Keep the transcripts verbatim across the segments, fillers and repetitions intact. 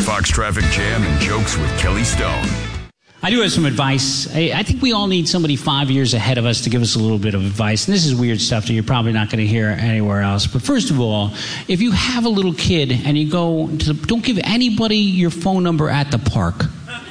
Fox Traffic Jam and Jokes with Kelly Stone. I do have some advice. I, I think we all need somebody five years ahead of us to give us a little bit of advice. And this is weird stuff that you're probably not going to hear anywhere else. But first of all, if you have a little kid and you go to the, don't give anybody your phone number at the park.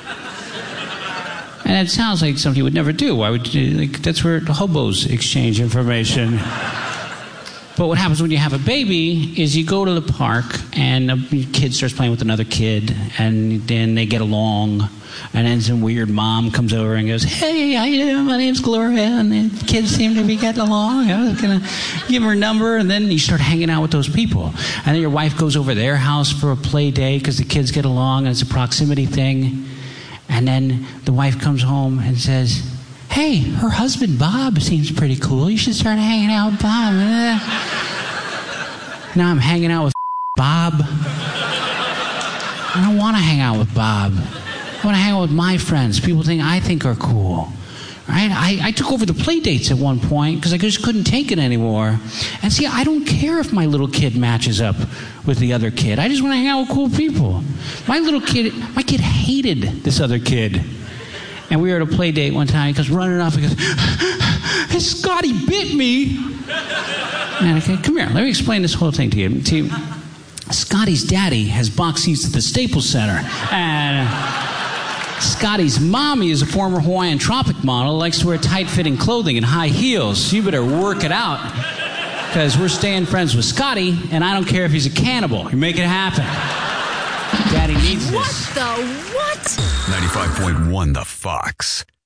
And it sounds like something you would never do. Why would you, like, that's where hobos exchange information. But what happens when you have a baby is you go to the park and a kid starts playing with another kid, and then they get along. And then some weird mom comes over and goes, "Hey, how you doing? My name's Gloria." And the kids seem to be getting along. I was going to give her a number. And then you start hanging out with those people. And then your wife goes over their house for a play day because the kids get along and it's a proximity thing. And then the wife comes home and says, "Hey, her husband Bob seems pretty cool. You should start hanging out with Bob." Now I'm hanging out with Bob. I don't want to hang out with Bob. I want to hang out with my friends, people think I think are cool. Right? I, I took over the play dates at one point because I just couldn't take it anymore. And see, I don't care if my little kid matches up with the other kid. I just want to hang out with cool people. My little kid, my kid hated this other kid. And we were at a play date one time. He comes running up and goes, "Scotty bit me." And I said, "Come here, let me explain this whole thing to you." See, Scotty's daddy has box seats at the Staples Center. And Scotty's mommy is a former Hawaiian Tropic model, likes to wear tight-fitting clothing and high heels. You better work it out, because we're staying friends with Scotty, and I don't care if he's a cannibal. You make it happen. Daddy needs this. What the what? ninety-five point one The Fox.